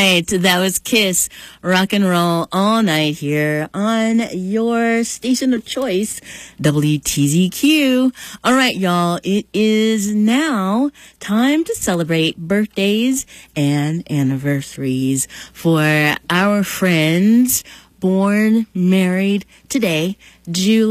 right. That was Kiss, Rock and Roll All Night here on your station of choice, WTZQ. All right, y'all. It is now time to celebrate birthdays and anniversaries for our friends born, married today, Julie.